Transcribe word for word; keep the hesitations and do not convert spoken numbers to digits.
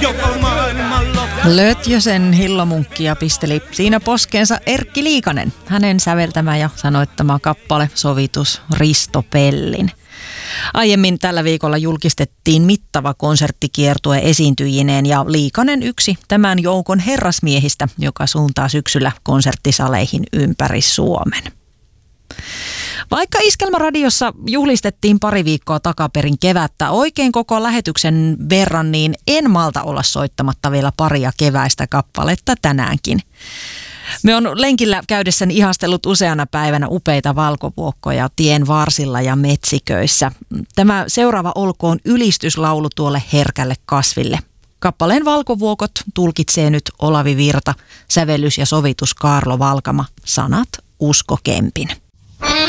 joko maailman loppu. Lötjösen Hillomunkkia pisteli siinä poskeensa Erkki Liikanen. Hänen säveltämä ja sanoittama kappale sovitus Risto Pellin. Aiemmin tällä viikolla julkistettiin mittava konserttikiertue esiintyjineen ja Liikanen yksi tämän joukon herrasmiehistä, joka suuntaa syksyllä konserttisaleihin ympäri Suomen. Vaikka Iskelmäradiossa juhlistettiin pari viikkoa takaperin kevättä oikein koko lähetyksen verran, niin en malta olla soittamatta vielä paria keväistä kappaletta tänäänkin. Me on lenkillä käydessäni ihastellut useana päivänä upeita valkovuokkoja tien varsilla ja metsiköissä. Tämä seuraava olkoon ylistyslaulu tuolle herkälle kasville. Kappaleen Valkovuokot tulkitsee nyt Olavi Virta, sävellys ja sovitus Kaarlo Valkama, sanat Usko Kempin.